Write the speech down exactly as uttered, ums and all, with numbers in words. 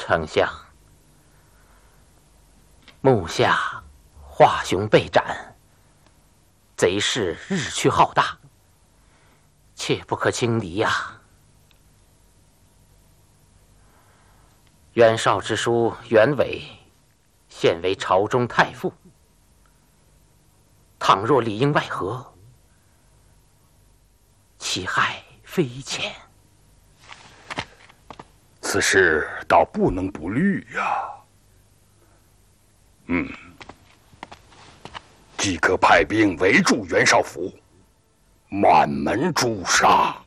丞相，目下华雄被斩，贼势日趋浩大，切不可轻敌呀、啊。袁绍之叔袁伟，现为朝中太傅。倘若里应外合，其害非浅。 此事倒不能不虑呀。嗯，即可派兵围住袁绍府，满门诛杀。